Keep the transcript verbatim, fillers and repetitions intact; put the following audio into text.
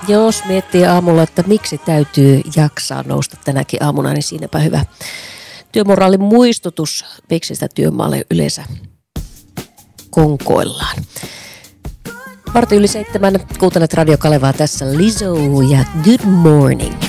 Jos miettii aamulla, että miksi täytyy jaksaa nousta tänäkin aamuna, niin siinäpä hyvä työmoraalin muistutus, miksi sitä työmaalle yleensä konkoillaan. Varti yli seitsemän, kuuntelet Radio Kalevaa, tässä Lizzo ja Good Morning.